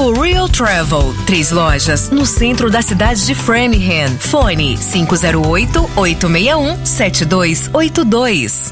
Grupo Real Travel, 3 lojas no centro da cidade de Framingham. Fone 508-861-7282.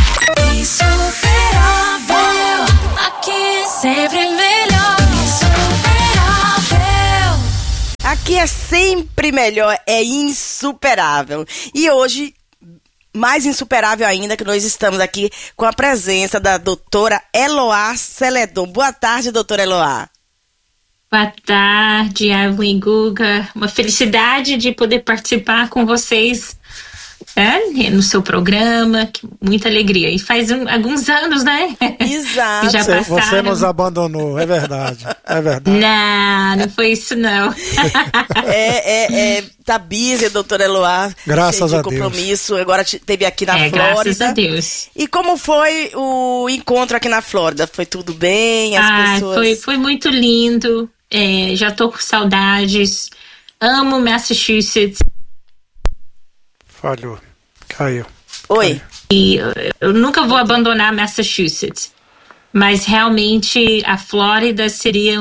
Insuperável, aqui sempre melhor. Insuperável. Aqui é sempre melhor, é insuperável. E hoje, mais insuperável ainda, que nós estamos aqui com a presença da doutora Eloá Celedon. Boa tarde, doutora Eloá. Boa tarde, Evelyn, Guga. Uma felicidade de poder participar com vocês, né, no seu programa. Muita alegria. E faz alguns anos, né? Exato. Já passaram. Você nos abandonou, é verdade. É verdade. Não foi isso, não. Tá busy, doutora Eloá. Graças a Deus. Compromisso. Agora esteve aqui na Flórida. Graças a Deus. E como foi o encontro aqui na Flórida? Foi tudo bem? As pessoas... Foi muito lindo. Já tô com saudades. Amo Massachusetts. Falhou. Caiu. Oi. E eu nunca vou abandonar Massachusetts. Mas realmente a Flórida seria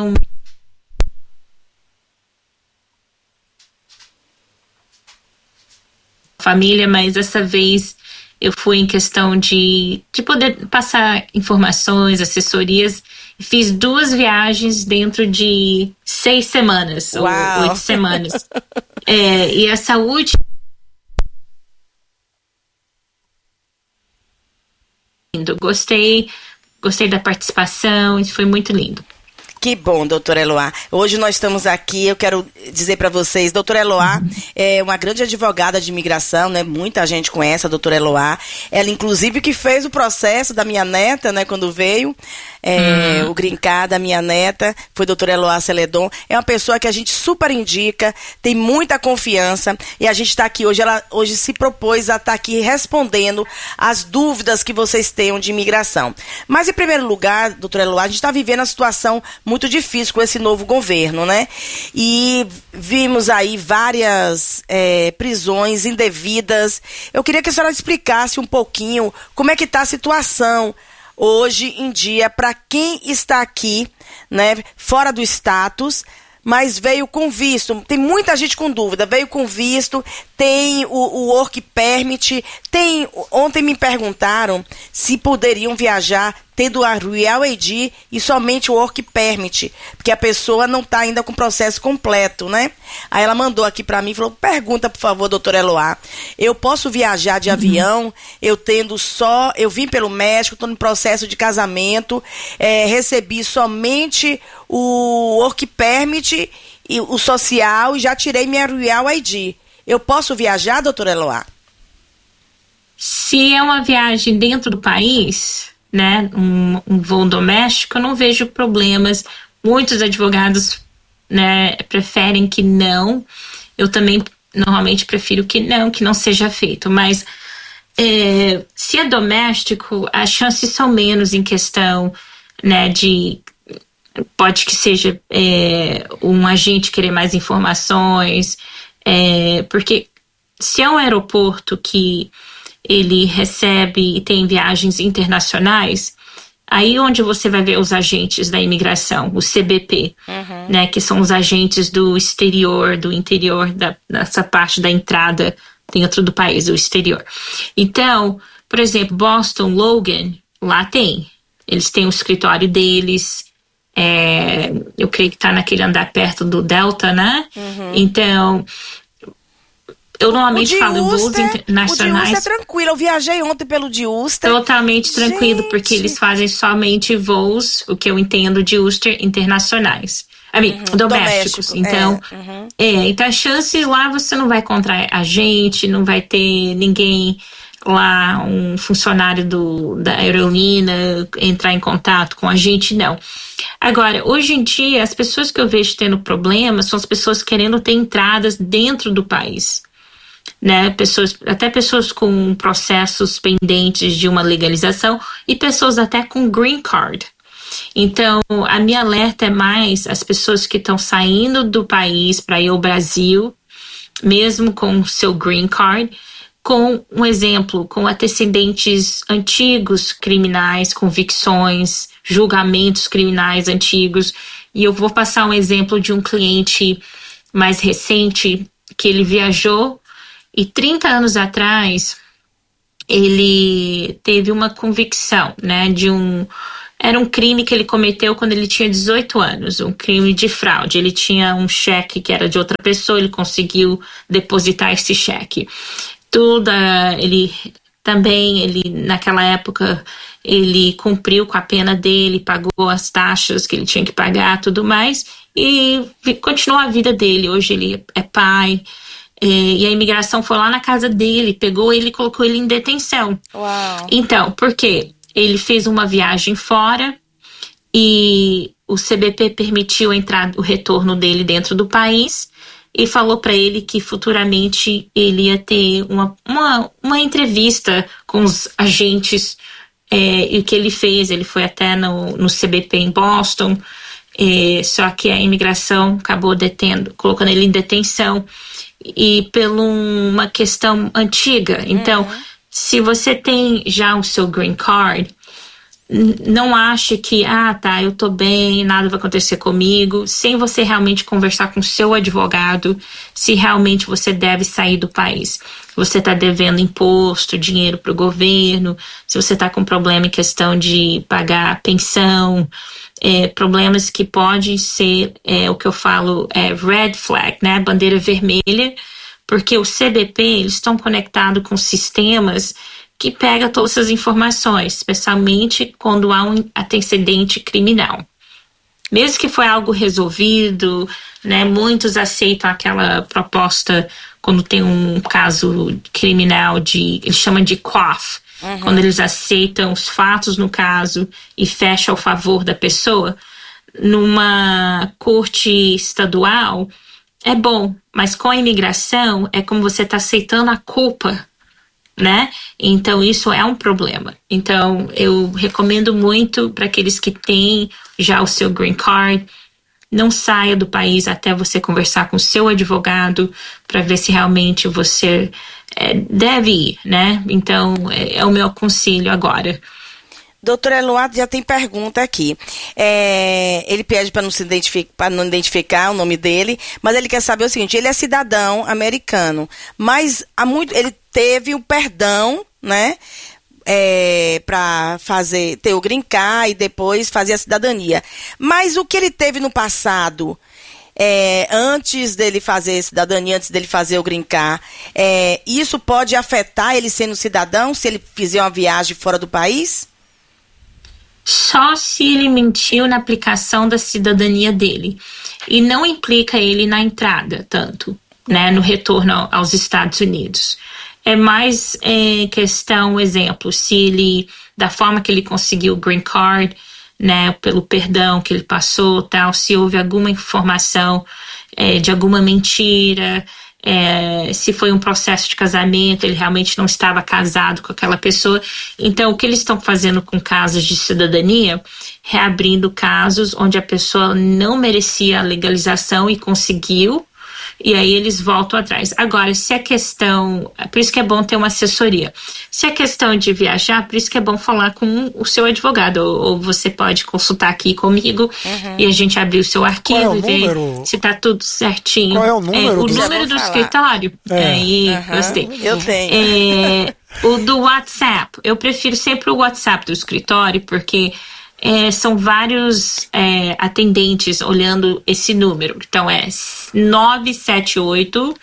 família, mas dessa vez eu fui em questão de poder passar informações, assessorias. Fiz 2 viagens dentro de 6 semanas. Uau. Ou 8 semanas. E essa última... Gostei da participação, isso foi muito lindo. Que bom, doutora Eloá. Hoje nós estamos aqui, eu quero dizer para vocês, doutora Eloá é uma grande advogada de imigração, né? Muita gente conhece a doutora Eloá. Ela, inclusive, que fez o processo da minha neta, né? Quando veio, o green card da minha neta, foi a doutora Eloá Celedon. É uma pessoa que a gente super indica, tem muita confiança, e a gente está aqui hoje, ela hoje se propôs a estar aqui respondendo as dúvidas que vocês tenham de imigração. Mas, em primeiro lugar, doutora Eloá, a gente está vivendo uma situação muito difícil com esse novo governo, né? E vimos aí várias prisões indevidas. Eu queria que a senhora explicasse um pouquinho como é que está a situação hoje em dia para quem está aqui, né, fora do status, mas veio com visto. Tem muita gente com dúvida. Veio com visto, tem o work permit, ontem me perguntaram se poderiam viajar tendo a Real ID e somente o work permit, porque a pessoa não está ainda com o processo completo, né? Aí ela mandou aqui para mim e falou: pergunta, por favor, doutora Eloá, eu posso viajar de avião, eu vim pelo México, estou no processo de casamento, recebi somente o work permit e o social e já tirei minha Real ID. Eu posso viajar, doutora Eloá? Se é uma viagem dentro do país, né, um voo doméstico, eu não vejo problemas. Muitos advogados, né, preferem que não. Eu também normalmente prefiro que não seja feito. Mas se é doméstico, as chances são menos em questão, né, pode que seja um agente querer mais informações, porque se é um aeroporto que ele recebe e tem viagens internacionais, aí onde você vai ver os agentes da imigração, o CBP, né, que são os agentes do interior, dessa parte da entrada dentro do país, o exterior. Então, por exemplo, Boston, Logan, lá eles têm o escritório deles, eu creio que está naquele andar perto do Delta, né? Então, eu normalmente falo em voos internacionais. O de Ulster é tranquilo, eu viajei ontem pelo de Ulster. Totalmente tranquilo, porque eles fazem somente voos, o que eu entendo, de Ulster internacionais. Domésticos. Então, então as chances lá você não vai encontrar agente, não vai ter ninguém lá, um funcionário da aerolínea entrar em contato com a gente, não. Agora, hoje em dia, as pessoas que eu vejo tendo problemas são as pessoas querendo ter entradas dentro do país, né? Até pessoas com processos pendentes de uma legalização e pessoas até com green card. Então, a minha alerta é mais as pessoas que estão saindo do país para ir ao Brasil, mesmo com o seu green card, com um exemplo, com antecedentes antigos criminais, convicções, julgamentos criminais antigos. E eu vou passar um exemplo de um cliente mais recente que ele viajou e 30 anos atrás ele teve uma convicção, né, era um crime que ele cometeu quando ele tinha 18 anos, um crime de fraude. Ele tinha um cheque que era de outra pessoa, ele conseguiu depositar esse cheque. Naquela época, ele cumpriu com a pena dele, pagou as taxas que ele tinha que pagar, tudo mais, e continuou a vida dele. Hoje ele é pai, e a imigração foi lá na casa dele, pegou ele e colocou ele em detenção. Uau. Então, por quê? Ele fez uma viagem fora e o CBP permitiu o retorno dele dentro do país e falou para ele que futuramente ele ia ter uma entrevista com os agentes. E o que ele fez? Ele foi até no CBP em Boston, só que a imigração acabou colocando ele em detenção e por uma questão antiga. Então, se você tem já o seu green card, não ache que, eu tô bem, nada vai acontecer comigo, sem você realmente conversar com o seu advogado se realmente você deve sair do país. Você está devendo imposto, dinheiro para o governo, se você está com problema em questão de pagar pensão, problemas que podem ser, o que eu falo, red flag, né, bandeira vermelha, porque o CBP, eles estão conectados com sistemas que pegam todas essas informações, especialmente quando há um antecedente criminal. Mesmo que foi algo resolvido, né, muitos aceitam aquela proposta quando tem um caso criminal eles chamam de quaff, quando eles aceitam os fatos no caso e fecham ao favor da pessoa. Numa corte estadual, é bom, mas com a imigração é como você está aceitando a culpa, né? Então isso é um problema. Então eu recomendo muito para aqueles que têm já o seu green card, não saia do país até você conversar com o seu advogado para ver se realmente você deve ir, né? Então é o meu conselho agora. Doutora Eloá, já tem pergunta aqui. Ele pede para não identificar o nome dele, mas ele quer saber o seguinte: ele é cidadão americano, mas ele teve o perdão, né, para ter o green card e depois fazer a cidadania. Mas o que ele teve no passado, antes dele fazer a cidadania, antes dele fazer o green card, isso pode afetar ele sendo cidadão, se ele fizer uma viagem fora do país? Só se ele mentiu na aplicação da cidadania dele. E não implica ele na entrada, tanto, né, no retorno aos Estados Unidos. É mais questão, exemplo, se ele, da forma que ele conseguiu o green card, né, pelo perdão que ele passou, tal, se houve alguma informação de alguma mentira, se foi um processo de casamento, ele realmente não estava casado com aquela pessoa. Então, o que eles estão fazendo com casos de cidadania? Reabrindo casos onde a pessoa não merecia a legalização e conseguiu, e aí eles voltam atrás. Agora, se a questão... Por isso que é bom ter uma assessoria. Se a questão de viajar, por isso que é bom falar com o seu advogado. Ou você pode consultar aqui comigo e a gente abrir o seu arquivo e ver se está tudo certinho. Qual é o número? O número do escritório. Gostei. Eu tenho. O do WhatsApp. Eu prefiro sempre o WhatsApp do escritório, porque... são vários atendentes olhando esse número. Então, 978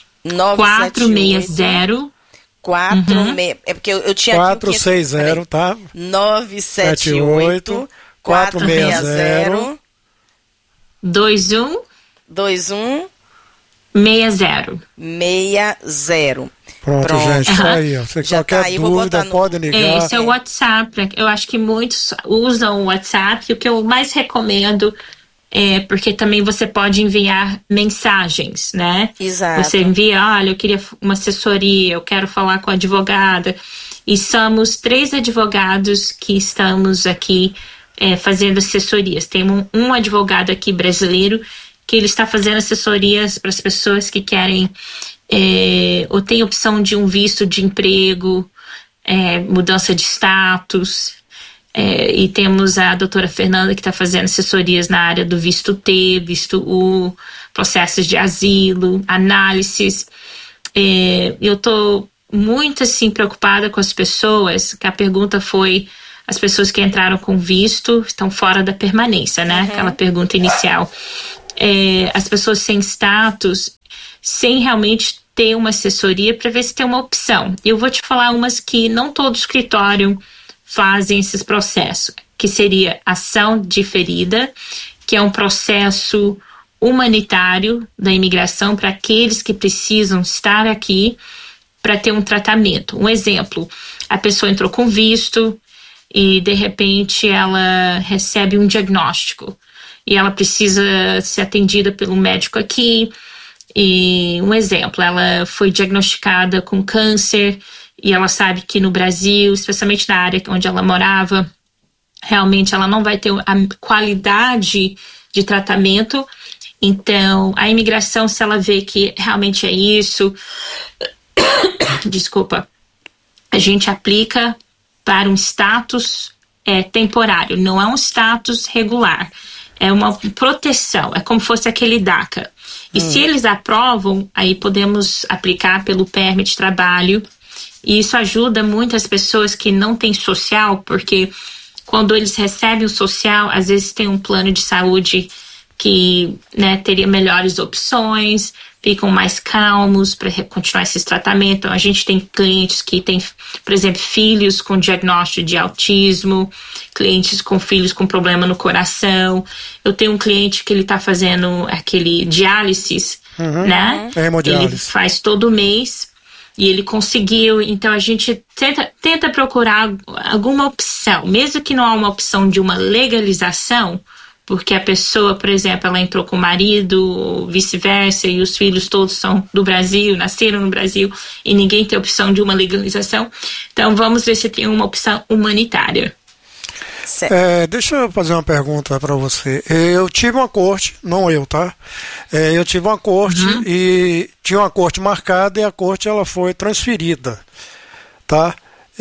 460 É porque eu tinha 460, tá? 978 460 21 60. Pronto, gente, tá aí. Ó. Você qualquer dúvida, pode ligar. Esse é o WhatsApp. Eu acho que muitos usam o WhatsApp. O que eu mais recomendo porque também você pode enviar mensagens, né? Exato. Você envia, olha, eu queria uma assessoria, eu quero falar com a advogada. E somos 3 advogados que estamos aqui fazendo assessorias. Tem um advogado aqui brasileiro que ele está fazendo assessorias para as pessoas que querem ou tem opção de um visto de emprego, mudança de status. E temos a doutora Fernanda, que está fazendo assessorias na área do visto T, visto U, processos de asilo, análises. Eu estou muito assim preocupada com as pessoas, que a pergunta foi: as pessoas que entraram com visto estão fora da permanência, né? Aquela pergunta inicial. As pessoas sem status, sem realmente ter uma assessoria para ver se tem uma opção. Eu vou te falar umas que não todo escritório fazem esses processos, que seria ação diferida, que é um processo humanitário da imigração para aqueles que precisam estar aqui para ter um tratamento. Um exemplo: a pessoa entrou com visto e de repente ela recebe um diagnóstico e ela precisa ser atendida pelo médico aqui. E um exemplo, ela foi diagnosticada com câncer e ela sabe que no Brasil, especialmente na área onde ela morava, realmente ela não vai ter a qualidade de tratamento. Então, a imigração, se ela vê que realmente é isso, desculpa, a gente aplica para um status temporário, não é um status regular. É uma proteção, é como se fosse aquele DACA. E se eles aprovam, aí podemos aplicar pelo permit de trabalho. E isso ajuda muitas pessoas que não têm social, porque quando eles recebem o social, às vezes tem um plano de saúde que, né, teria melhores opções, ficam mais calmos para continuar esses tratamentos. Então, a gente tem clientes que têm, por exemplo, filhos com diagnóstico de autismo, clientes com filhos com problema no coração. Eu tenho um cliente que ele está fazendo aquele diálise, né? Hemodiálise. Ele faz todo mês e ele conseguiu. Então, a gente tenta procurar alguma opção, mesmo que não há uma opção de uma legalização, porque a pessoa, por exemplo, ela entrou com o marido, vice-versa, e os filhos todos são do Brasil, nasceram no Brasil, e ninguém tem opção de uma legalização. Então, vamos ver se tem uma opção humanitária. Deixa eu fazer uma pergunta para você. Eu tive uma corte, não eu, tá? Eu tive uma corte e tinha uma corte marcada e a corte ela foi transferida, tá?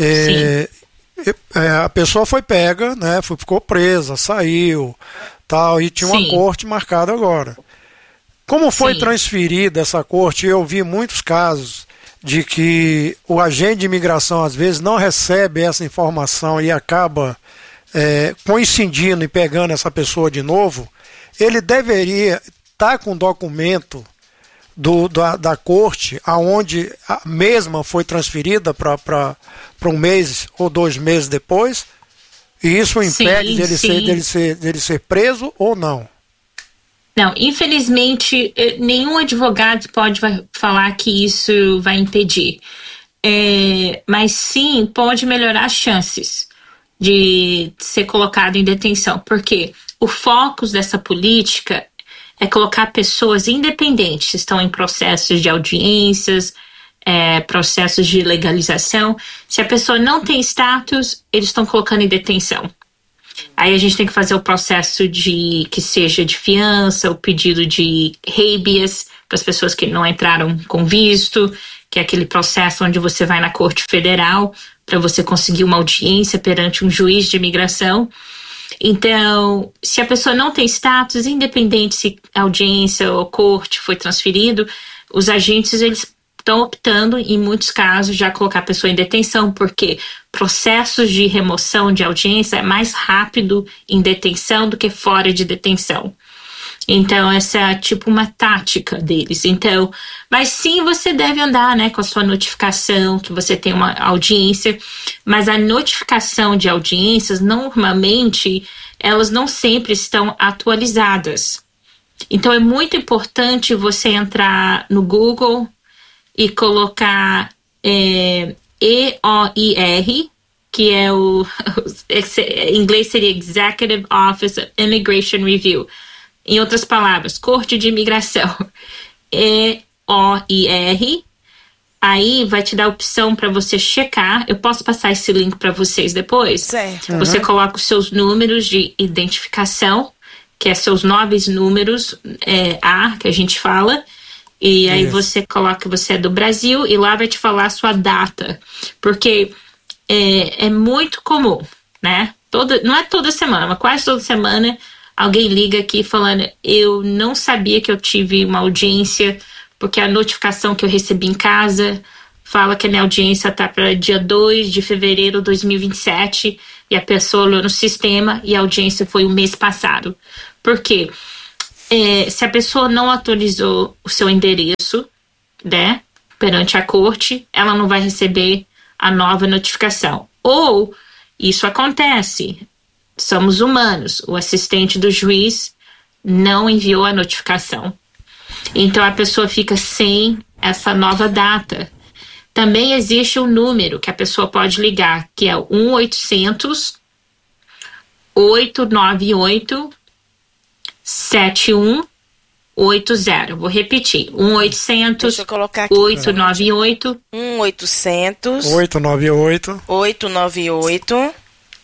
A pessoa foi pega, né? Ficou presa, saiu, tal, e tinha uma corte marcada agora. Como foi transferida essa corte, eu vi muitos casos de que o agente de imigração às vezes não recebe essa informação e acaba coincidindo e pegando essa pessoa de novo. Ele deveria estar com documento da corte aonde a mesma foi transferida para um mês ou 2 meses depois, e isso impede dele ser preso ou não? Não, infelizmente nenhum advogado pode falar que isso vai impedir, mas sim pode melhorar as chances de ser colocado em detenção, porque o foco dessa política é colocar pessoas independentes que estão em processos de audiências, processos de legalização. Se a pessoa não tem status, eles estão colocando em detenção. Aí a gente tem que fazer o processo que seja de fiança, o pedido de habeas para as pessoas que não entraram com visto, que é aquele processo onde você vai na Corte Federal para você conseguir uma audiência perante um juiz de imigração. Então, se a pessoa não tem status, independente se a audiência ou corte foi transferido, os agentes eles estão optando, em muitos casos, já colocar a pessoa em detenção, porque processos de remoção de audiência é mais rápido em detenção do que fora de detenção. Então, essa é tipo uma tática deles. Então, mas sim, você deve andar, né, com a sua notificação, que você tem uma audiência, mas a notificação de audiências, normalmente, elas não sempre estão atualizadas. Então, é muito importante você entrar no Google e colocar EOIR, que é em inglês seria Executive Office of Immigration Review. Em outras palavras, Corte de Imigração, EOIR, aí vai te dar a opção para você checar. Eu posso passar esse link para vocês depois? Certo. Você coloca os seus números de identificação, que é seus 9 números, que a gente fala, e aí você coloca que você é do Brasil e lá vai te falar a sua data, porque é muito comum, né? não é toda semana, mas quase toda semana alguém liga aqui falando: eu não sabia que eu tive uma audiência, porque a notificação que eu recebi em casa fala que a minha audiência está para dia 2 de fevereiro de 2027, e a pessoa olhou no sistema e a audiência foi o mês passado. Por quê? Se a pessoa não atualizou o seu endereço, né, perante a corte, ela não vai receber a nova notificação. Ou, isso acontece, somos humanos, o assistente do juiz não enviou a notificação. Então a pessoa fica sem essa nova data. Também existe um número que a pessoa pode ligar, que é o 1-800-898-7180. Vou repetir. 1-800-898. 1-800-898.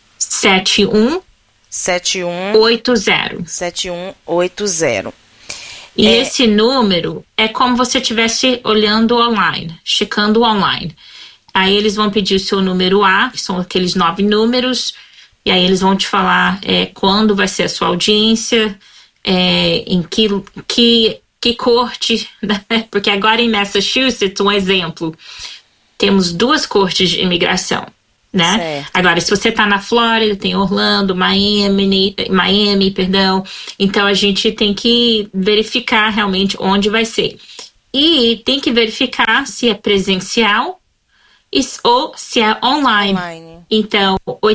7180. E esse número é como se você estivesse olhando online, checando online. Aí eles vão pedir o seu número A, que são aqueles 9 números, e aí eles vão te falar quando vai ser a sua audiência, em que corte, né? Porque agora em Massachusetts, um exemplo, temos 2 cortes de imigração, né? Certo. Agora, se você tá na Flórida, tem Orlando, Miami, então a gente tem que verificar realmente onde vai ser. E tem que verificar se é presencial ou se é online. Então,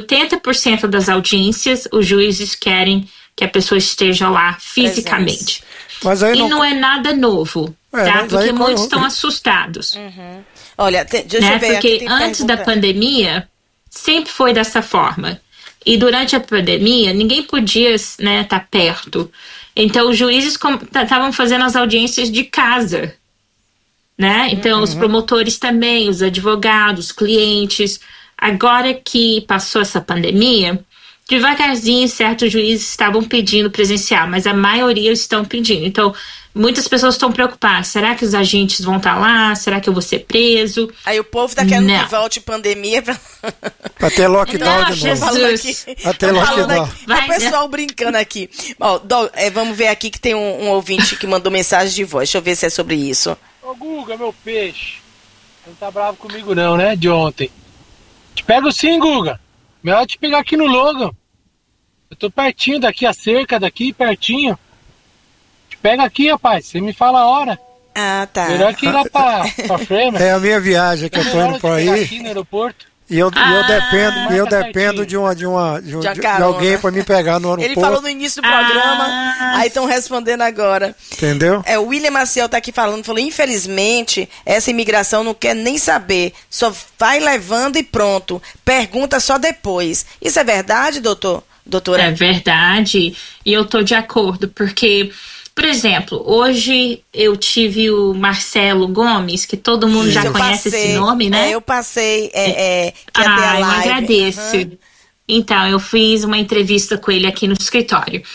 80% das audiências, os juízes querem que a pessoa esteja lá fisicamente. Mas aí não é nada novo, tá? Porque muitos estão assustados. Uhum. Olha, deixa eu ver. Porque antes da pandemia, sempre foi dessa forma. E durante a pandemia, ninguém podia, né, tá perto. Então, os juízes estavam fazendo as audiências de casa, né? Então, os promotores também, os advogados, os clientes. Agora que passou essa pandemia, devagarzinho, certos juízes estavam pedindo presencial, mas a maioria estão pedindo. Então, muitas pessoas estão preocupadas. Será que os agentes vão estar lá? Será que eu vou ser preso? Aí o povo tá querendo que volte pandemia pra ter lockdown de novo. Até lockdown. O pessoal brincando aqui. Ó, vamos ver aqui que tem um ouvinte que mandou mensagem de voz. Deixa eu ver se é sobre isso. Ô Guga, meu peixe. Não tá bravo comigo não, né? De ontem. Te pego sim, Guga. Melhor te pegar aqui no Logan. Eu tô pertinho daqui, a cerca daqui, pertinho. Te pega aqui, rapaz. Você me fala a hora. Ah, tá. Melhor que ir lá pra Framer. É a minha viagem que eu tô indo por aí. Aqui no aeroporto. E eu dependo de alguém para me pegar no aeroporto. Ele falou no início do programa, aí estão respondendo agora. Entendeu? O William Maciel tá aqui falou, infelizmente, essa imigração não quer nem saber, só vai levando e pronto, pergunta só depois. Isso é verdade, doutora? É verdade, e eu tô de acordo, porque... Por exemplo, hoje eu tive o Marcelo Gomes, que todo mundo já conhece esse nome, né? Eu passei, que é a live. Eu agradeço. Uhum. Então, eu fiz uma entrevista com ele aqui no escritório.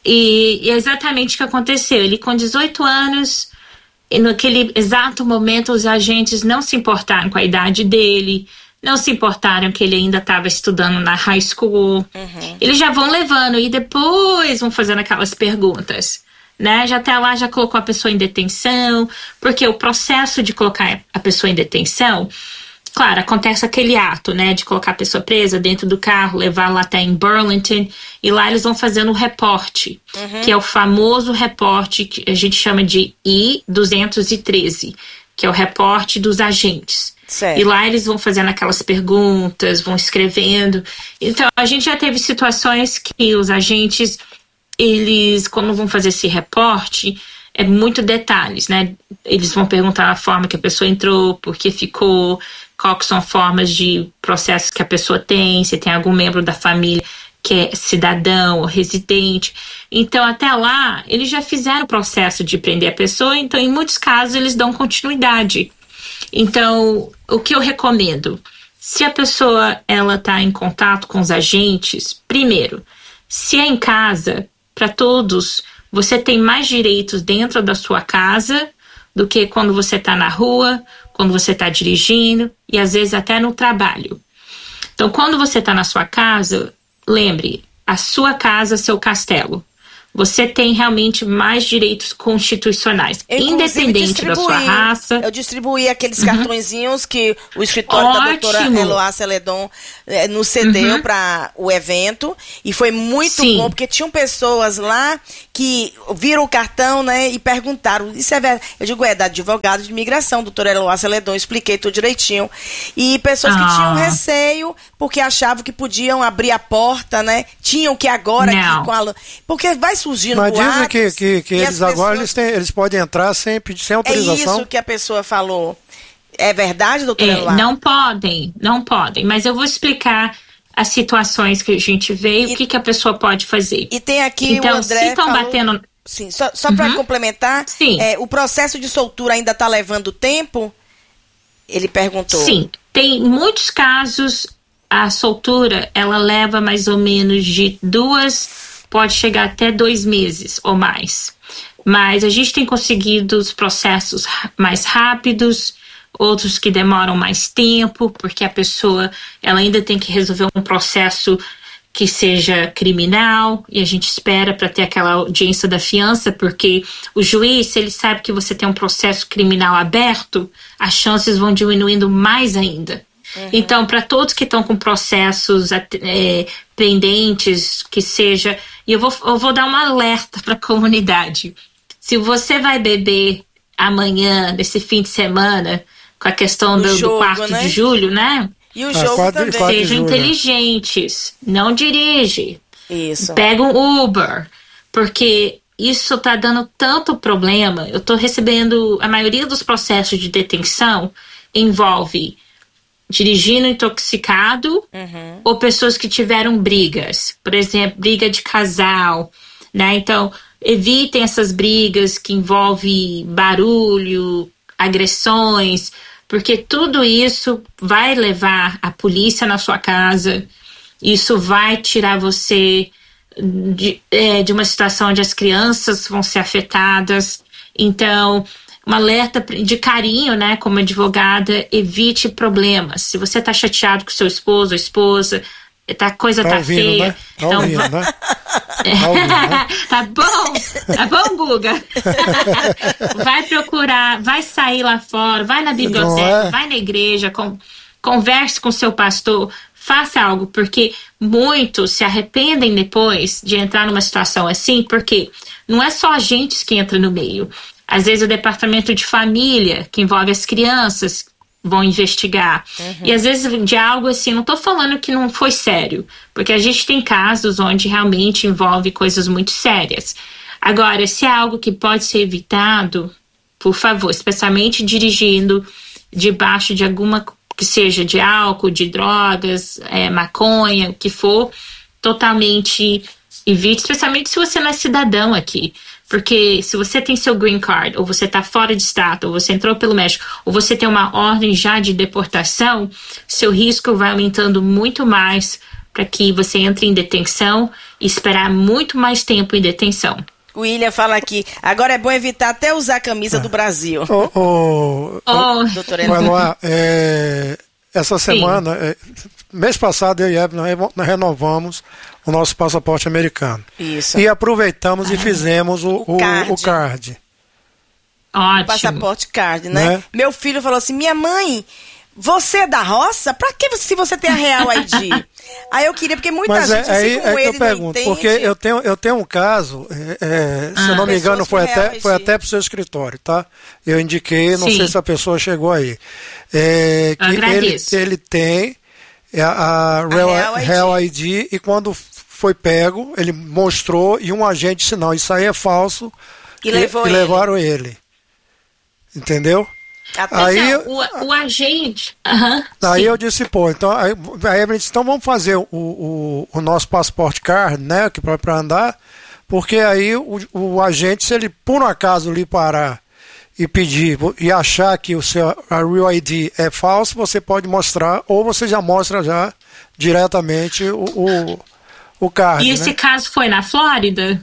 E exatamente o que aconteceu. Ele com 18 anos, e naquele exato momento os agentes não se importaram com a idade dele, não se importaram que ele ainda estava estudando na high school. Uhum. Eles já vão levando e depois vão fazendo aquelas perguntas. Né? Já até lá já colocou a pessoa em detenção, porque o processo de colocar a pessoa em detenção, claro, acontece aquele ato, né, de colocar a pessoa presa dentro do carro, levar lá até em Burlington, e lá eles vão fazendo o reporte, que é o famoso reporte que a gente chama de I-213, que é o reporte dos agentes. Certo. E lá eles vão fazendo aquelas perguntas, vão escrevendo. Então, a gente já teve situações que os agentes... Eles, quando vão fazer esse reporte, é muito detalhes, né? Eles vão perguntar a forma que a pessoa entrou, por que ficou, quais são formas de processos que a pessoa tem, se tem algum membro da família que é cidadão ou residente. Então, até lá, eles já fizeram o processo de prender a pessoa, então, em muitos casos, eles dão continuidade. Então, o que eu recomendo? Se a pessoa, ela está em contato com os agentes, primeiro, se é em casa... Para todos, você tem mais direitos dentro da sua casa do que quando você está na rua, quando você está dirigindo e às vezes até no trabalho. Então, quando você está na sua casa, lembre, a sua casa, seu castelo. Você tem realmente mais direitos constitucionais, independente da sua raça. Eu distribuí aqueles cartõezinhos que o escritório da doutora Eloá Celedon nos cedeu para o evento, e foi muito bom, porque tinham pessoas lá que viram o cartão, né, e perguntaram, isso é verdade? Eu digo, é da advogada de imigração, doutora Eloá Celedon, expliquei tudo direitinho. E pessoas que tinham receio, porque achavam que podiam abrir a porta, né, tinham que agora aqui com a... Porque vai surgindo mas boatos, dizem que eles agora eles podem entrar sem autorização. É isso que a pessoa falou. É verdade, doutora Eloá? Não podem. Mas eu vou explicar as situações que a gente vê e o que a pessoa pode fazer. E tem aqui então, o André se estão falou... batendo... Sim, só para complementar, o processo de soltura ainda está levando tempo? Ele perguntou. Sim, tem muitos casos, a soltura, ela leva mais ou menos de 2... pode chegar até 2 meses ou mais. Mas a gente tem conseguido os processos mais rápidos, outros que demoram mais tempo, porque a pessoa ela ainda tem que resolver um processo que seja criminal, e a gente espera para ter aquela audiência da fiança, porque o juiz, se ele sabe que você tem um processo criminal aberto, as chances vão diminuindo mais ainda. Então, para todos que estão com processos pendentes, que seja... E eu vou dar um alerta para a comunidade. Se você vai beber amanhã, nesse fim de semana, com a questão do 4 de julho, né? E o jogo também. Sejam inteligentes. Não dirige. Isso. Pega um Uber. Porque isso está dando tanto problema. Eu estou recebendo... A maioria dos processos de detenção envolve... dirigindo intoxicado ou pessoas que tiveram brigas, por exemplo, briga de casal, né? Então, evitem essas brigas que envolvem barulho, agressões, porque tudo isso vai levar a polícia na sua casa, isso vai tirar você de uma situação onde as crianças vão ser afetadas. Então, um alerta de carinho, né, como advogada, evite problemas. Se você tá chateado com seu esposo ou esposa, a coisa tá ouvindo, feia. Né? Tá ouvindo, né? Tá ouvindo, né? Tá bom, Guga? Vai procurar, vai sair lá fora, vai na biblioteca, vai na igreja, converse com seu pastor, faça algo, porque muitos se arrependem depois de entrar numa situação assim, porque não é só agentes que entram no meio. Às vezes o departamento de família, que envolve as crianças, vão investigar. E às vezes de algo assim, não estou falando que não foi sério, porque a gente tem casos onde realmente envolve coisas muito sérias. Agora, se é algo que pode ser evitado, por favor, especialmente dirigindo debaixo de alguma que seja de álcool, de drogas, maconha, o que for, totalmente evite, especialmente se você não é cidadão aqui. Porque se você tem seu green card, ou você está fora de estado, ou você entrou pelo México, ou você tem uma ordem já de deportação, seu risco vai aumentando muito mais para que você entre em detenção e esperar muito mais tempo em detenção. O William fala aqui, agora é bom evitar até usar a camisa do Brasil. Doutora Eloá, essa semana, mês passado eu e a Hebe, nós renovamos o nosso passaporte americano. Isso. E aproveitamos e fizemos o card. Ótimo. O passaporte card, né? Meu filho falou assim, minha mãe, você é da roça? Pra que se você tem a Real ID? Aí eu queria, porque muita gente assim como ele que eu pergunto, porque eu tenho um caso, se eu não me engano, foi até pro seu escritório, tá? Eu indiquei, não sei se a pessoa chegou aí. Que ele tem a Real ID e quando foi pego, ele mostrou e um agente disse, não, isso aí é falso, e levaram ele. Entendeu? Aí o agente... Aí eu disse, então aí ele disse, então vamos fazer o nosso passport card, né, que para andar, porque aí o agente, se ele por um acaso lhe parar e pedir e achar que a Real ID é falso, você pode mostrar, ou você já mostra já diretamente o card. E esse caso foi na Flórida?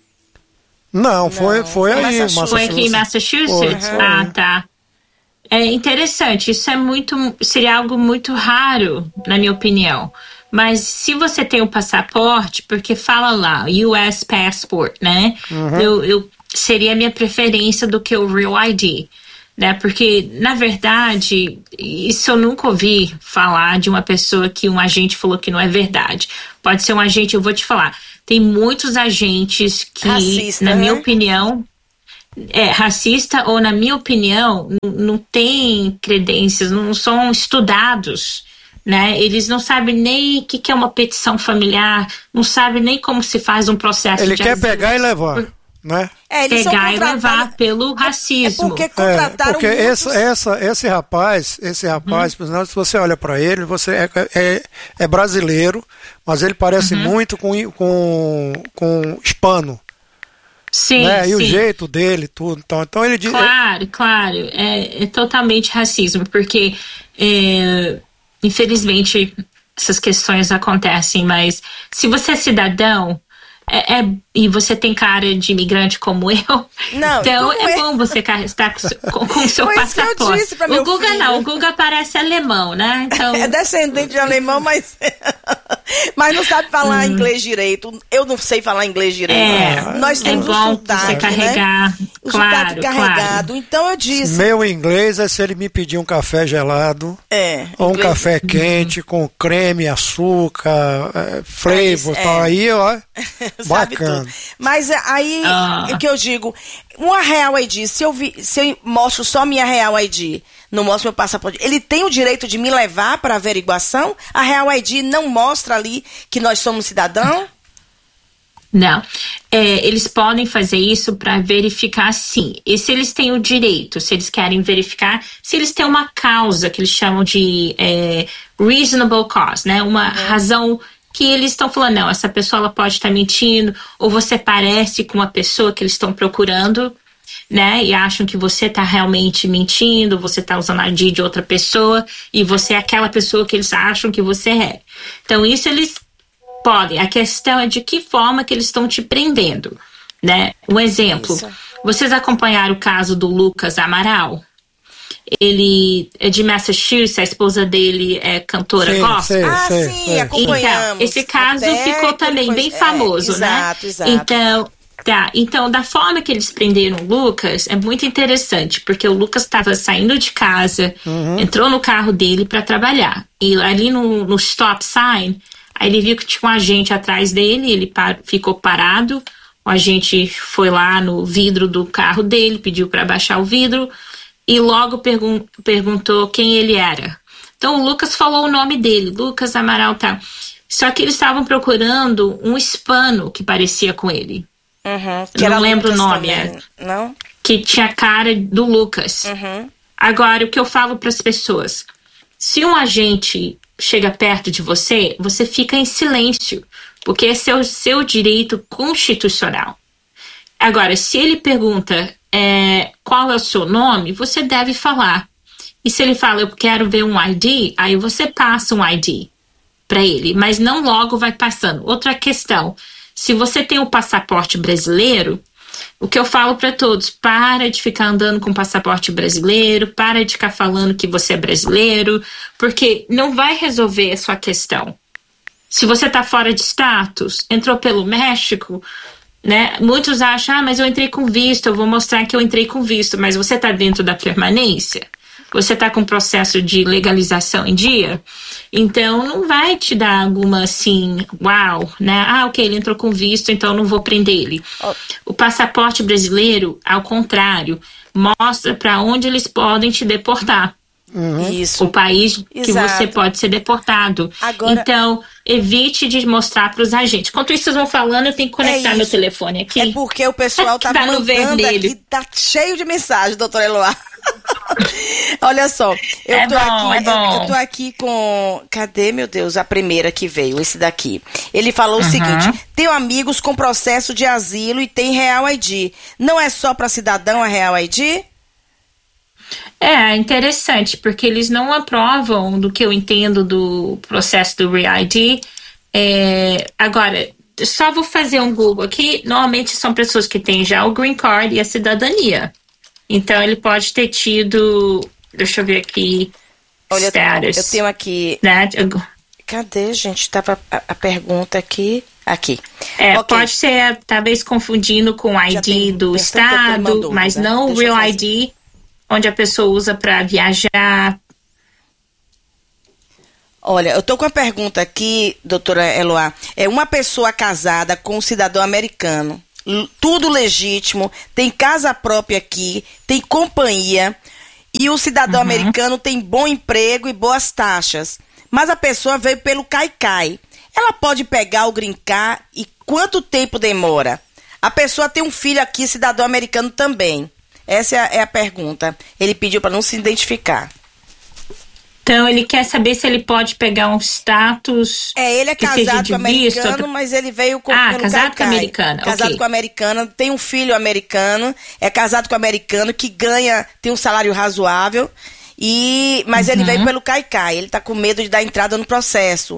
Não, foi aí, Massachusetts. Foi aqui em Massachusetts? Ah, tá. É interessante, isso seria algo muito raro, na minha opinião. Mas se você tem o passaporte, porque fala lá, US Passport, né? Seria a minha preferência do que o Real ID, né? Porque, na verdade, isso eu nunca ouvi falar de uma pessoa que um agente falou que não é verdade. Pode ser um agente, eu vou te falar, tem muitos agentes que, racista, na minha opinião, racista ou, na minha opinião, não tem credências, não são estudados, né? Eles não sabem nem o que é uma petição familiar, não sabem nem como se faz um processo de asilo. Ele quer pegar e levar, né? Eles pegar e levar pelo racismo. Porque contrataram porque esse rapaz, se você olha para ele, você é brasileiro, mas ele parece muito com hispano. Sim, né? E sim. o jeito dele, tudo. Então ele diz. Claro. É totalmente racismo, porque infelizmente essas questões acontecem, mas se você é cidadão e você tem cara de imigrante como eu, então bom você estar com o seu passaporte. Eu disse pra meu o Guga filho. Não, o Guga parece alemão, né? Então... É descendente de alemão, mas não sabe falar inglês direito. Eu não sei falar inglês direito. Nós temos bom o sotaque, você carregar, né? O sotaque carregado. Claro. Então eu disse... Meu inglês é se ele me pedir um café gelado, ou um café quente com creme, açúcar, flavor, tal. Aí, ó, bacana. Mas aí, o que eu digo, uma Real ID, se eu mostro só minha Real ID, não mostro meu passaporte, ele tem o direito de me levar para averiguação? A Real ID não mostra ali que nós somos cidadãos? Não. Eles podem fazer isso para verificar, sim. E se eles têm o direito, se eles querem verificar, se eles têm uma causa que eles chamam de reasonable cause, né? Uma razão que eles estão falando, não, essa pessoa ela pode estar mentindo, ou você parece com uma pessoa que eles estão procurando, né? E acham que você está realmente mentindo, você está usando a ID de outra pessoa, e você é aquela pessoa que eles acham que você é. Então, isso eles podem. A questão é de que forma que eles estão te prendendo, né? Um exemplo, vocês acompanharam o caso do Lucas Amaral? Ele é de Massachusetts, a esposa dele é cantora gospel. Sim, acompanhamos. Então, esse caso ficou também bem famoso, né? Exato. Então, da forma que eles prenderam o Lucas, é muito interessante, porque o Lucas estava saindo de casa, entrou no carro dele para trabalhar. E ali no stop sign, aí ele viu que tinha um agente atrás dele, ele ficou parado, o agente foi lá no vidro do carro dele, pediu para baixar o vidro, e logo perguntou quem ele era. Então o Lucas falou o nome dele, Lucas Amaral, tá. Só que eles estavam procurando um hispano que parecia com ele. Que não lembro o nome. Não? Que tinha cara do Lucas. Agora, o que eu falo para as pessoas, se um agente chega perto de você, você fica em silêncio, porque esse é o seu direito constitucional. Agora, se ele pergunta qual é o seu nome, você deve falar. E se ele fala, eu quero ver um ID, aí você passa um ID para ele, mas não logo vai passando. Outra questão, se você tem um passaporte brasileiro, o que eu falo para todos, para de ficar andando com passaporte brasileiro, para de ficar falando que você é brasileiro, porque não vai resolver a sua questão. Se você está fora de status, entrou pelo México, né? Muitos acham, mas eu entrei com visto, eu vou mostrar que eu entrei com visto, mas você está dentro da permanência? Você está com o processo de legalização em dia? Então, não vai te dar alguma assim, uau, né? Ok, ele entrou com visto, então eu não vou prender ele. O passaporte brasileiro, ao contrário, mostra para onde eles podem te deportar. Isso. O país que você pode ser deportado. Agora, então, evite de mostrar para os agentes. Enquanto isso vocês vão falando, eu tenho que conectar meu telefone aqui. É porque o pessoal tá no mandando vermelho. aqui, tá cheio de mensagem, doutora Eloá. Olha só, eu tô aqui com... Cadê, meu Deus? A primeira que veio, esse daqui. Ele falou o seguinte: tenho amigos com processo de asilo e tem Real ID. Não é só para cidadão a Real ID? É interessante, porque eles não aprovam, do que eu entendo do processo do Real ID. Agora, só vou fazer um Google aqui. Normalmente são pessoas que têm já o Green Card e a cidadania. Então, ele pode ter tido... Deixa eu ver aqui... Olha, status. eu tenho aqui... Né? Cadê, gente? Tava a pergunta aqui. Aqui. Okay. Pode ser, talvez, confundindo com o ID do estado, mas não o Real ID, onde a pessoa usa para viajar. Olha, eu tô com a pergunta aqui, doutora Eloá. É uma pessoa casada com um cidadão americano, tudo legítimo, tem casa própria aqui, tem companhia, e o cidadão americano tem bom emprego e boas taxas. Mas a pessoa veio pelo Caicai. Ela pode pegar o Green Card e quanto tempo demora? A pessoa tem um filho aqui, cidadão americano também. Essa é a pergunta. Ele pediu para não se identificar. Então, ele quer saber se ele pode pegar um status. Ele é casado com americano, mas ele veio com. Casado com americana. Casado com americana, tem um filho americano, é casado com americano que ganha, tem um salário razoável, mas ele veio pelo Caicai. Ele está com medo de dar entrada no processo.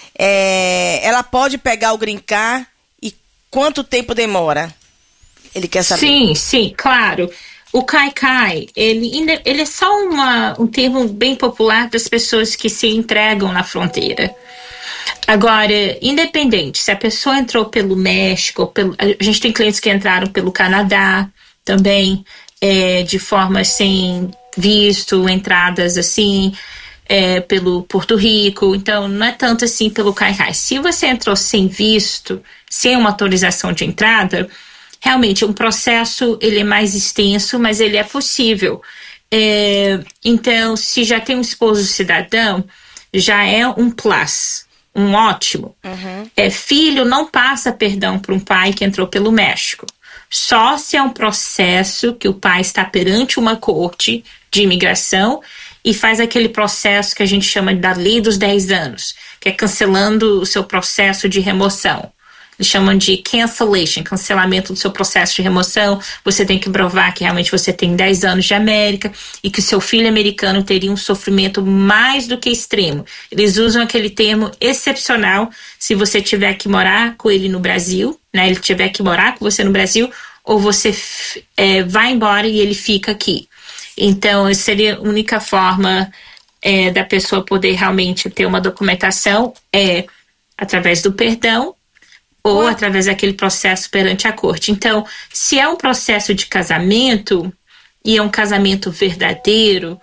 Ela pode pegar o Green Card e quanto tempo demora? Ele quer saber. Sim, claro. O Caicai, ele é só um termo bem popular das pessoas que se entregam na fronteira. Agora, independente, se a pessoa entrou pelo México, a gente tem clientes que entraram pelo Canadá também, de forma sem visto, entradas assim, pelo Porto Rico, então não é tanto assim pelo Caicai. Se você entrou sem visto, sem uma autorização de entrada, realmente um processo ele é mais extenso, mas ele é possível. Então, se já tem um esposo cidadão, já é um plus, um ótimo. Filho não passa perdão para um pai que entrou pelo México. Só se é um processo que o pai está perante uma corte de imigração e faz aquele processo que a gente chama da lei dos 10 anos, que é cancelando o seu processo de remoção. Eles chamam de cancellation, cancelamento do seu processo de remoção. Você tem que provar que realmente você tem 10 anos de América e que o seu filho americano teria um sofrimento mais do que extremo. Eles usam aquele termo excepcional se você tiver que morar com ele no Brasil, né? Ele tiver que morar com você no Brasil, ou você vai embora e ele fica aqui. Então, essa seria a única forma da pessoa poder realmente ter uma documentação através do perdão, ou através daquele processo perante a corte. Então, se é um processo de casamento, e é um casamento verdadeiro,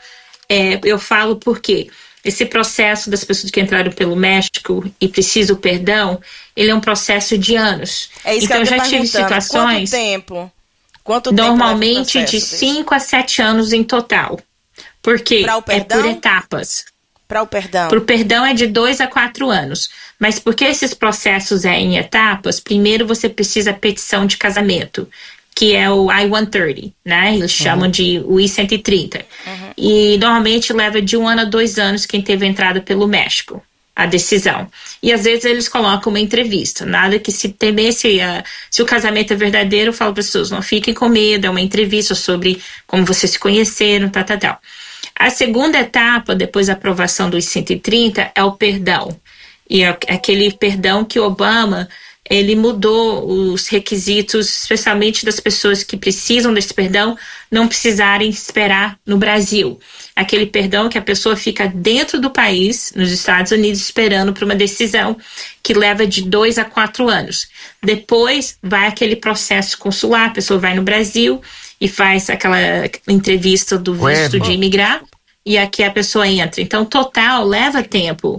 eu falo porque esse processo das pessoas que entraram pelo México e precisam perdão, ele é um processo de anos. Então, eu já tive situações... Quanto tempo? Normalmente de 5 a 7 anos em total. Porque é por etapas. Para o perdão? Para o perdão é de 2 a 4 anos. Mas porque esses processos em etapas, primeiro você precisa petição de casamento, que é o I-130, né? Eles chamam de o I-130. E normalmente leva de 1 ano a 2 anos quem teve entrada pelo México, a decisão. E às vezes eles colocam uma entrevista. Nada que se temer, se o casamento é verdadeiro, eu falo para as pessoas, não fiquem com medo, é uma entrevista sobre como vocês se conheceram, tal. A segunda etapa, depois da aprovação do I-130, é o perdão. E é aquele perdão que Obama, ele mudou os requisitos, especialmente das pessoas que precisam desse perdão, não precisarem esperar no Brasil. Aquele perdão que a pessoa fica dentro do país, nos Estados Unidos, esperando por uma decisão que leva de 2 a 4 anos. Depois vai aquele processo consular, a pessoa vai no Brasil e faz aquela entrevista do visto de imigrar, e aqui a pessoa entra. Então, total, leva tempo.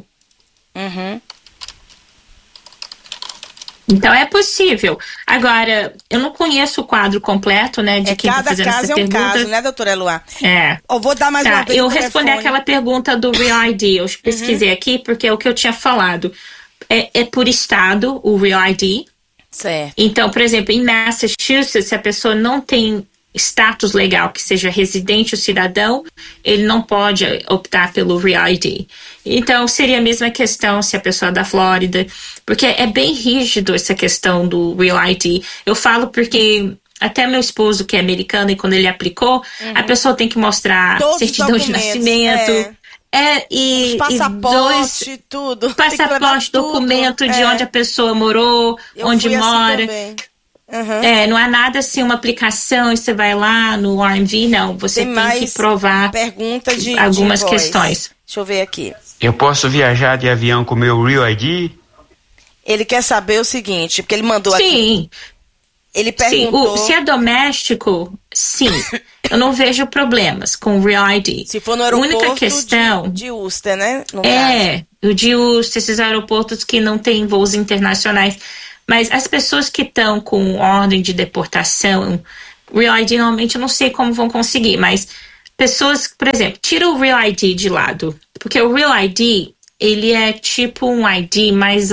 Então, é possível. Agora, eu não conheço o quadro completo, né, de quem está fazendo essa pergunta. Cada caso é um caso, né, doutora Eloá? Eu vou dar mais uma vez eu respondi aquela pergunta do Real ID. Eu pesquisei aqui, porque é o que eu tinha falado. É por estado, o Real ID. Certo. Então, por exemplo, em Massachusetts, se a pessoa não tem status legal, que seja residente ou cidadão, ele não pode optar pelo Real ID. Então, seria a mesma questão se a pessoa é da Flórida, porque é bem rígido essa questão do Real ID. Eu falo porque até meu esposo, que é americano, e quando ele aplicou, a pessoa tem que mostrar certidão de nascimento, e passaporte, tudo. Passaporte, documento de onde a pessoa morou, onde mora. Não há nada assim, uma aplicação e você vai lá no RMV, não. Você tem que provar pergunta de algumas questões. Deixa eu ver aqui. Eu posso viajar de avião com meu Real ID? Ele quer saber o seguinte, porque ele mandou aqui. Sim. Ele perguntou... Sim, se é doméstico, sim. Eu não vejo problemas com o Real ID. Se for no aeroporto única questão de Worcester, né? O de Worcester, esses aeroportos que não têm voos internacionais. Mas as pessoas que estão com ordem de deportação, Real ID normalmente eu não sei como vão conseguir, mas pessoas, por exemplo, tira o Real ID de lado. Porque o Real ID, ele é tipo um ID mais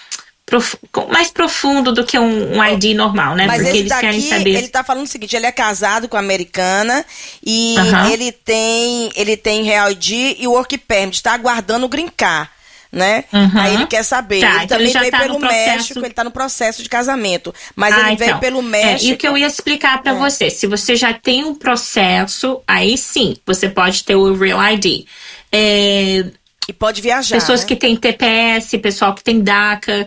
profundo do que um ID normal, né? Mas porque esse eles daqui, querem saber. ele tá falando o seguinte, ele é casado com a americana e ele tem Real ID e Work Permit, tá aguardando o Green Card, né? Aí ele quer saber. Ele então também ele veio pelo México, ele tá no processo de casamento, mas ele veio pelo México. E o que eu ia explicar pra você, se você já tem um processo, aí sim, você pode ter o Real ID. E pode viajar, pessoas que têm TPS, pessoal que tem DACA,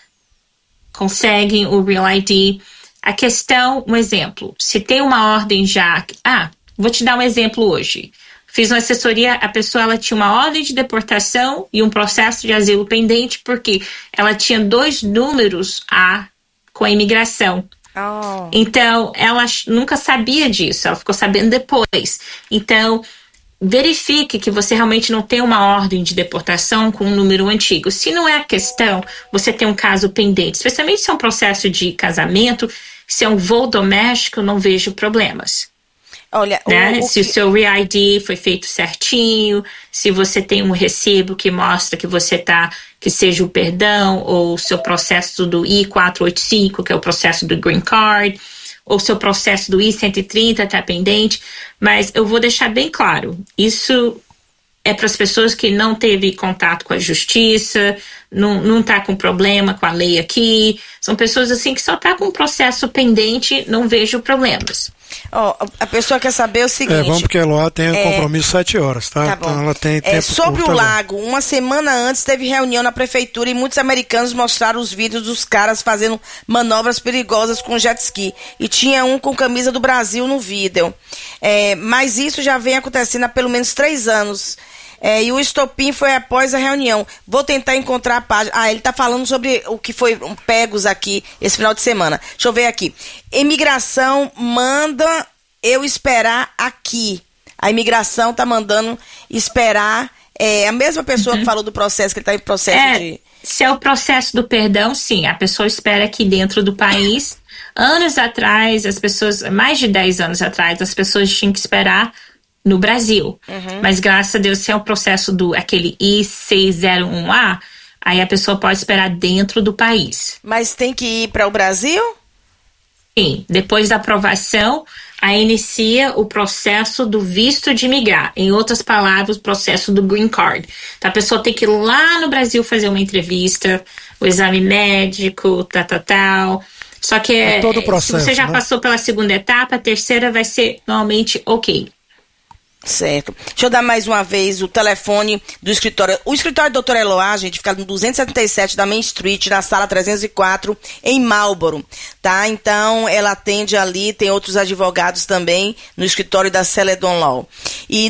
conseguem o Real ID. A questão, um exemplo, se tem uma ordem já... vou te dar um exemplo hoje. Fiz uma assessoria, a pessoa ela tinha uma ordem de deportação e um processo de asilo pendente porque ela tinha 2 números com a imigração. Então, ela nunca sabia disso, ela ficou sabendo depois. Então, verifique que você realmente não tem uma ordem de deportação com um número antigo. Se não é a questão, você tem um caso pendente, especialmente se é um processo de casamento, se é um voo doméstico, não vejo problemas. Olha, né? Se o seu Real ID foi feito certinho, se você tem um recibo que mostra que você que seja o perdão, ou o seu processo do I-485, que é o processo do Green Card, ou seu processo do I-130 está pendente, mas eu vou deixar bem claro, isso é para as pessoas que não teve contato com a justiça, não tá com problema com a lei aqui, são pessoas assim que só tá com um processo pendente, não vejo problemas. A pessoa quer saber o seguinte... vamos porque a Eloá tem compromisso 7 horas, tá? Então ela tem tempo sobre curto o lago, uma semana antes teve reunião na prefeitura e muitos americanos mostraram os vídeos dos caras fazendo manobras perigosas com jet ski. E tinha um com camisa do Brasil no vídeo. Mas isso já vem acontecendo há pelo menos 3 anos. E o estopim foi após a reunião. Vou tentar encontrar a página. Ele está falando sobre o que foi pegos aqui esse final de semana. Deixa eu ver aqui. Imigração manda eu esperar aqui. A imigração está mandando esperar. A mesma pessoa que falou do processo, que ele está em processo de... Se é o processo do perdão, sim. A pessoa espera aqui dentro do país. Anos atrás, mais de 10 anos atrás, as pessoas tinham que esperar no Brasil. Mas graças a Deus, se é o processo aquele I-601A, aí a pessoa pode esperar dentro do país. Mas tem que ir para o Brasil? Sim, depois da aprovação, aí inicia o processo do visto de imigrar. Em outras palavras, o processo do Green Card. Então a pessoa tem que ir lá no Brasil fazer uma entrevista, o exame médico, tal. Só que todo o processo, se você já passou pela segunda etapa, a terceira vai ser normalmente ok. Certo. Deixa eu dar mais uma vez o telefone do escritório. O escritório do Dr. Eloá, gente, fica no 277 da Main Street, na sala 304, em Marlboro, tá? Então, ela atende ali, tem outros advogados também no escritório da Celedon Law. E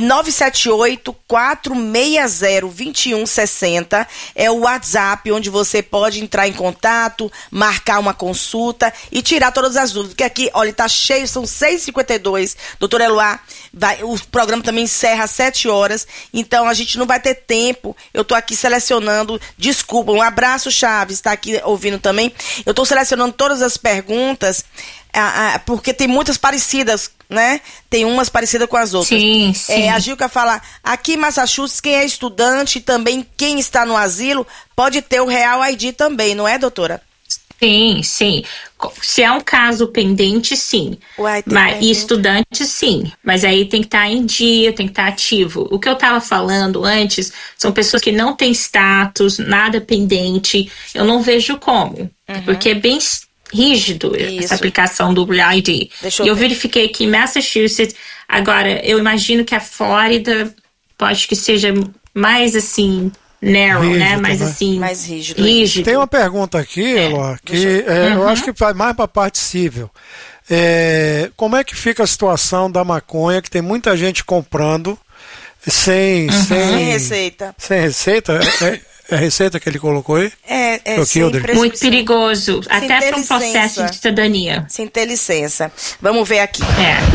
978-460-2160 é o WhatsApp, onde você pode entrar em contato, marcar uma consulta e tirar todas as dúvidas. Porque aqui, olha, tá cheio, são 6h52. Dr. Eloá, o programa também encerra às 7 horas, então a gente não vai ter tempo. Eu tô aqui selecionando, desculpa, um abraço, Chaves, tá aqui ouvindo também. Eu tô selecionando todas as perguntas, porque tem muitas parecidas, né? Tem umas parecidas com as outras. Sim. A Gilca fala, aqui em Massachusetts, quem é estudante e também quem está no asilo pode ter o Real ID também, não é, doutora? Sim. Se é um caso pendente, sim. E estudante, sim. Mas aí tem que estar em dia, tem que estar ativo. O que eu estava falando antes são pessoas que não têm status, nada pendente. Eu não vejo como. Porque é bem rígido essa aplicação do Real ID. E eu verifiquei que em Massachusetts, agora, eu imagino que a Flórida pode que seja mais assim, narrow, rígido, né? Mais né? assim, mais rígido. Tem uma pergunta aqui, Eloá, que eu acho que vai mais para a parte civil. Como é que fica a situação da maconha, que tem muita gente comprando sem receita? Sem receita? É a receita que ele colocou aí? Muito perigoso, até para um processo de cidadania. Sem ter licença. Vamos ver aqui.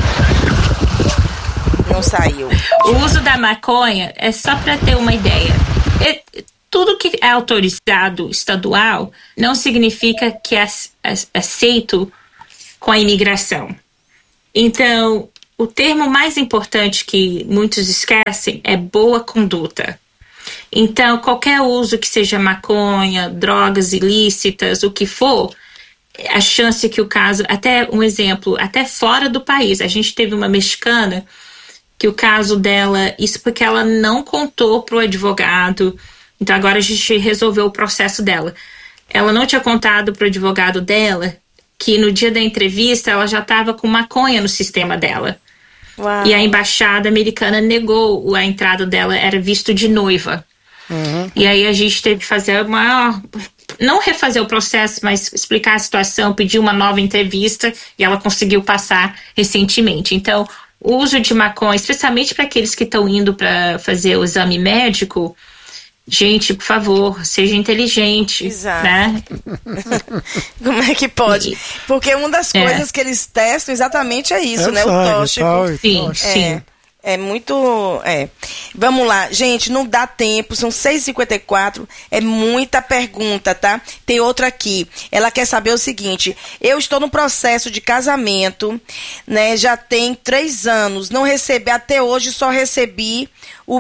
Não saiu. O uso da maconha é só para ter uma ideia. Tudo que é autorizado estadual não significa que é aceito com a imigração. Então, o termo mais importante que muitos esquecem é boa conduta. Então, qualquer uso que seja maconha, drogas ilícitas, o que for, a chance que o caso, até um exemplo, até fora do país, a gente teve uma mexicana que o caso dela, isso porque ela não contou pro advogado, então agora a gente resolveu o processo dela. Ela não tinha contado pro advogado dela que no dia da entrevista ela já estava com maconha no sistema dela. Uau. E a embaixada americana negou a entrada dela, era visto de noiva. E aí a gente teve que fazer não refazer o processo, mas explicar a situação, pedir uma nova entrevista e ela conseguiu passar recentemente. Então, o uso de maconha, especialmente para aqueles que estão indo para fazer o exame médico, gente, por favor, seja inteligente. Exato. Né? Como é que pode? Porque uma das coisas que eles testam exatamente é isso, né? O tóxico. Sim. É muito... Vamos lá, gente, não dá tempo, são 6h54, é muita pergunta, tá? Tem outra aqui, ela quer saber o seguinte: eu estou no processo de casamento, né, já tem 3 anos, não recebi, até hoje só recebi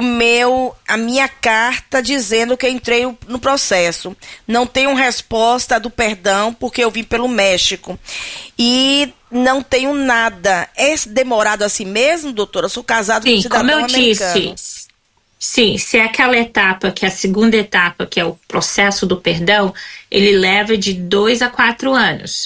a minha carta dizendo que eu entrei no processo. Não tenho resposta do perdão porque eu vim pelo México. E não tenho nada. É demorado assim mesmo, doutora? Eu sou casado com um cidadão americano. Como eu disse, sim, se é aquela etapa, que é a segunda etapa, que é o processo do perdão, ele leva de 2 a 4 anos.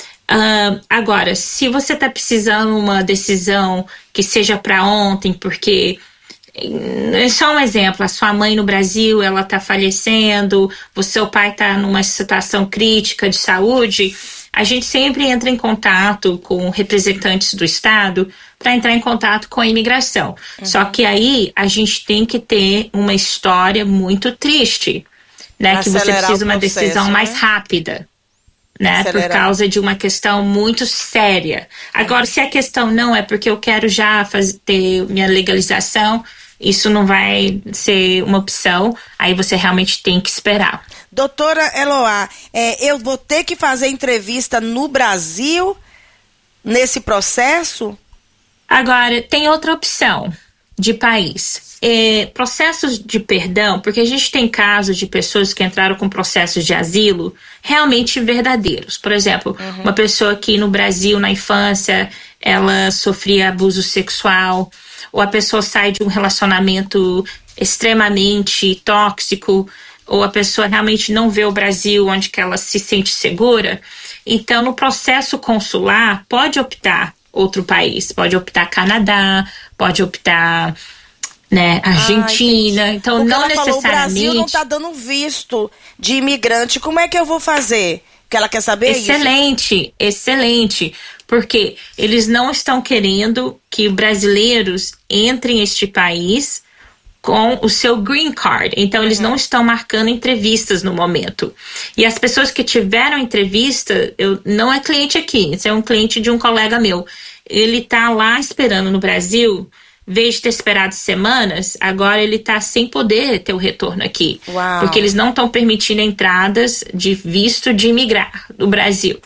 Agora, se você está precisando de uma decisão que seja para ontem, porque... É só um exemplo, a sua mãe no Brasil, ela está falecendo, o seu pai está numa situação crítica de saúde, a gente sempre entra em contato com representantes do Estado para entrar em contato com a imigração. Só que aí a gente tem que ter uma história muito triste, né? Que você precisa de uma decisão mais rápida, né? Por causa de uma questão muito séria. Agora, se a questão não é porque eu quero já ter minha legalização, isso não vai ser uma opção, aí você realmente tem que esperar. Doutora Eloá, eu vou ter que fazer entrevista no Brasil nesse processo? Agora, tem outra opção de país. Processos de perdão, porque a gente tem casos de pessoas que entraram com processos de asilo realmente verdadeiros. Por exemplo, uma pessoa que no Brasil, na infância, ela sofria abuso sexual, ou a pessoa sai de um relacionamento extremamente tóxico, ou a pessoa realmente não vê o Brasil onde que ela se sente segura. Então, no processo consular, pode optar outro país, pode optar Canadá, pode optar, né, Argentina. Então, porque não necessariamente... Falou, o Brasil não está dando visto de imigrante, como é que eu vou fazer? Que ela quer saber Excelente, porque eles não estão querendo que brasileiros entrem neste país com o seu green card. Então, eles não estão marcando entrevistas no momento. E as pessoas que tiveram entrevista, não é cliente aqui, isso é um cliente de um colega meu. Ele tá lá esperando no Brasil, em vez de ter esperado semanas, agora ele tá sem poder ter o retorno aqui. Uau. Porque eles não estão permitindo entradas de visto de imigrar do Brasil.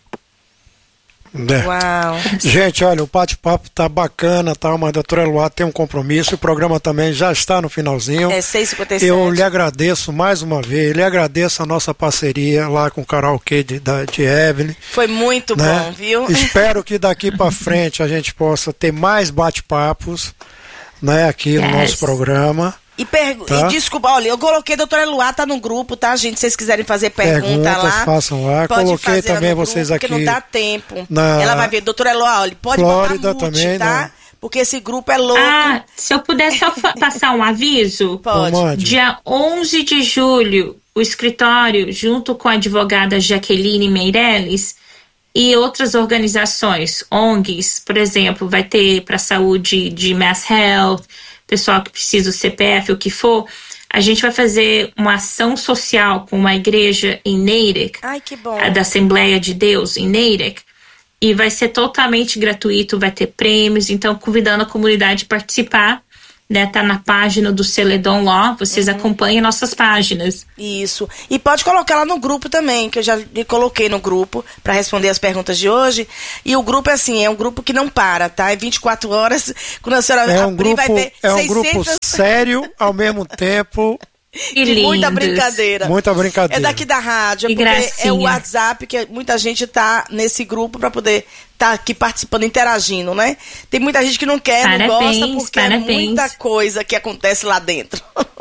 Uau. Gente, olha, o bate-papo tá bacana, tá? Mas a doutora Eloá tem um compromisso, o programa também já está no finalzinho. 6h57. Eu lhe agradeço mais uma vez, lhe agradeço a nossa parceria lá com o karaokê de Evelyn. Foi muito bom, viu? Espero que daqui para frente a gente possa ter mais bate-papos, né, aqui no nosso programa. E desculpa, olha, eu coloquei a doutora Eloá, tá no grupo, tá, gente? Se vocês quiserem fazer pergunta lá, façam lá. Coloquei também vocês grupo, aqui. Porque não dá tempo. Ela vai ver, doutora Eloá, olha, pode Flórida botar mute, também, tá? né? porque esse grupo é louco. Se eu puder só passar um aviso. Pode. Dia 11 de julho, o escritório, junto com a advogada Jaqueline Meirelles e outras organizações, ONGs, por exemplo, vai ter para saúde de Mass Health, pessoal que precisa do CPF, o que for, a gente vai fazer uma ação social com uma igreja em Natick, que bom. Da Assembleia de Deus em Natick, e vai ser totalmente gratuito, vai ter prêmios, então convidando a comunidade a participar. Né, tá na página do Celedon Law, vocês acompanhem nossas páginas. Isso. E pode colocar lá no grupo também, que eu já me coloquei no grupo para responder as perguntas de hoje. E o grupo é assim, é um grupo que não para, tá? É 24 horas. Quando a senhora abrir, vai ter 600... um grupo sério, ao mesmo tempo... E muita brincadeira. Muita brincadeira. É daqui da rádio, porque é o WhatsApp que muita gente tá nesse grupo para poder estar aqui participando, interagindo, né? Tem muita gente que não quer, não gosta, porque é muita coisa que acontece lá dentro.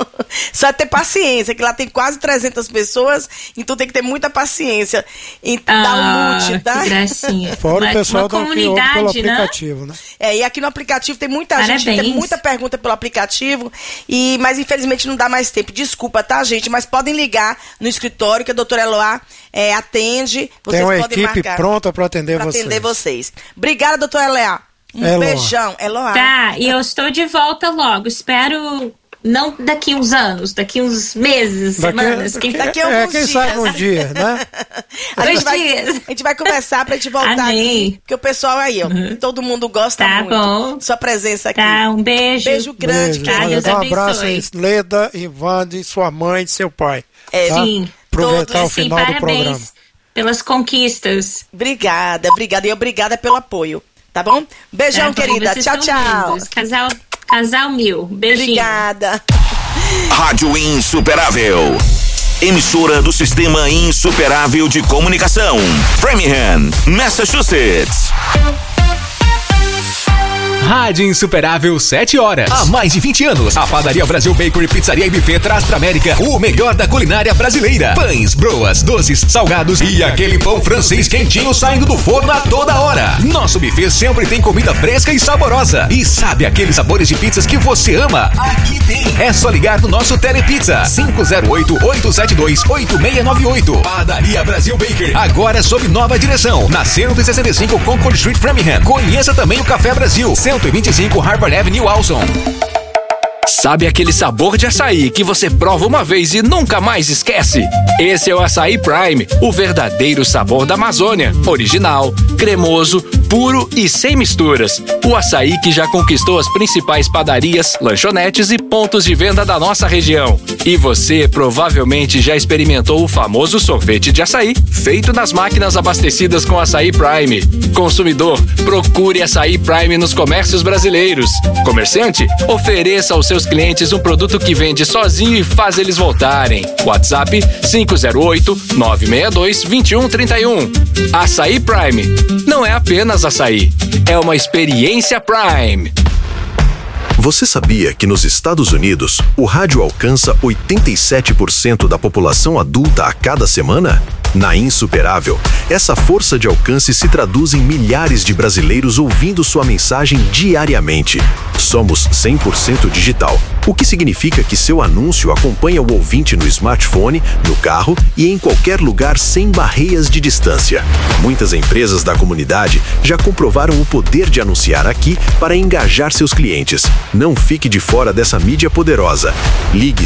Só é ter paciência, que lá tem quase 300 pessoas, então tem que ter muita paciência em dar um mute, tá? Que gracinha. Fora o pessoal que ouve pelo aplicativo, né? E aqui no aplicativo tem muita gente, tem muita pergunta pelo aplicativo, mas infelizmente não dá mais tempo. Desculpa, tá, gente? Mas podem ligar no escritório que a doutora Eloá atende. Vocês tem uma podem equipe pronta para atender vocês. Obrigada, doutora Eloá. Beijão, Eloá. Tá, e eu estou de volta logo. Espero... Não daqui uns anos, daqui uns meses, semanas. Daqui a alguns dias. Quem sabe um dia, né? A gente vai conversar pra gente voltar aqui. Porque o pessoal aí, ó, todo mundo gosta muito. Bom. Sua presença aqui. Tá, um beijo. Beijo grande, cara. Dá um abraço aí, Leda, Ivande, sua mãe e seu pai. Tá? Sim. Aproveitar o final do programa. Pelas conquistas. Obrigada. E obrigada pelo apoio. Tá bom? Beijão, querida. Tchau, tchau. Casal mil. Beijinho. Obrigada. Rádio Insuperável. Emissora do Sistema Insuperável de Comunicação. Framingham, Massachusetts. Rádio Insuperável, 7 horas. Há mais de 20 anos, a Padaria Brasil Bakery, Pizzaria e Buffet traz pra América o melhor da culinária brasileira. Pães, broas, doces, salgados e aquele pão francês quentinho saindo do forno a toda hora. Nosso buffet sempre tem comida fresca e saborosa. E sabe aqueles sabores de pizzas que você ama? Aqui tem. É só ligar no nosso Telepizza, 508-872-8698. Padaria Brasil Bakery, agora sob nova direção, na 165 Concord Street, Framingham. Conheça também o Café Brasil, 125 Harvard Avenue, Walson. Sabe aquele sabor de açaí que você prova uma vez e nunca mais esquece? Esse é o Açaí Prime, o verdadeiro sabor da Amazônia. Original, cremoso, puro e sem misturas. O açaí que já conquistou as principais padarias, lanchonetes e pontos de venda da nossa região. E você provavelmente já experimentou o famoso sorvete de açaí, feito nas máquinas abastecidas com Açaí Prime. Consumidor, procure Açaí Prime nos comércios brasileiros. Comerciante, ofereça aos seus clientes um produto que vende sozinho e faz eles voltarem. WhatsApp 508-962-2131. Açaí Prime. Não é apenas açaí, é uma experiência Prime. Você sabia que nos Estados Unidos o rádio alcança 87% da população adulta a cada semana? Na Insuperável, essa força de alcance se traduz em milhares de brasileiros ouvindo sua mensagem diariamente. Somos 100% digital, o que significa que seu anúncio acompanha o ouvinte no smartphone, no carro e em qualquer lugar sem barreiras de distância. Muitas empresas da comunidade já comprovaram o poder de anunciar aqui para engajar seus clientes. Não fique de fora dessa mídia poderosa. Ligue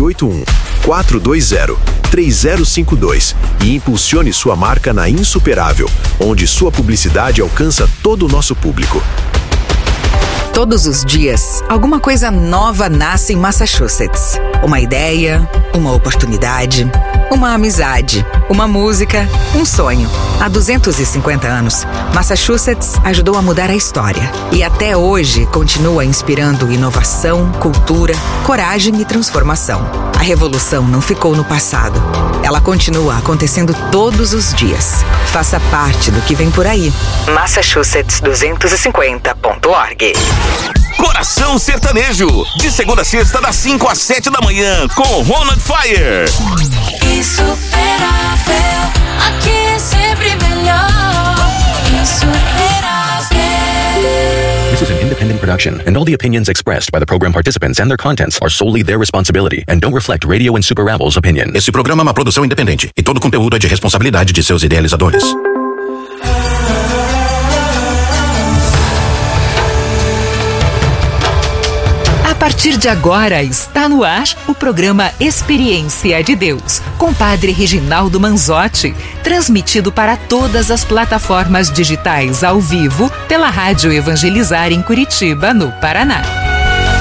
781-420-3052 e impulsione sua marca na Insuperável, onde sua publicidade alcança todo o nosso público. Todos os dias, alguma coisa nova nasce em Massachusetts. Uma ideia, uma oportunidade, uma amizade, uma música, um sonho. Há 250 anos, Massachusetts ajudou a mudar a história. E até hoje continua inspirando inovação, cultura, coragem e transformação. A revolução não ficou no passado. Ela continua acontecendo todos os dias. Faça parte do que vem por aí. Massachusetts250.org. Coração Sertanejo, de segunda a sexta, das 5 às 7 da manhã, com Ronald Fire. Insuperável, aqui é sempre melhor. Insuperável. This is an independent production, and all the opinions expressed by the program participants and their contents are solely their responsibility and don't reflect Radio and Super Rebels' opinion. Esse programa é uma produção independente e todo conteúdo é de responsabilidade de seus idealizadores. A partir de agora está no ar o programa Experiência de Deus, com Padre Reginaldo Manzotti, transmitido para todas as plataformas digitais ao vivo pela Rádio Evangelizar em Curitiba, no Paraná.